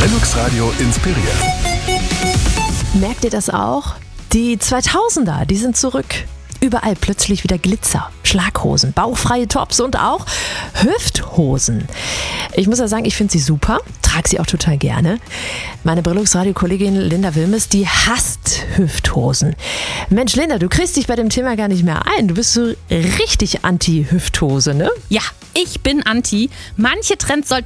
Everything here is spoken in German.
Brillux Radio inspiriert. Merkt ihr das auch? Die 2000er, die sind zurück. Überall plötzlich wieder Glitzer, Schlaghosen, bauchfreie Tops und auch Hüfthosen. Ich muss ja sagen, ich finde sie super, trage sie auch total gerne. Meine Brillux-Radio-Kollegin Linda Wilmes, die hasst Hüfthosen. Mensch, Linda, du kriegst dich bei dem Thema gar nicht mehr ein. Du bist so richtig anti-Hüfthose, ne? Ja, ich bin anti. Manche Trends sollten